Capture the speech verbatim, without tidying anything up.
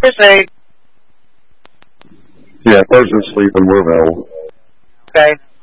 First aid. Yeah, person's sleeping. We're available. Okay.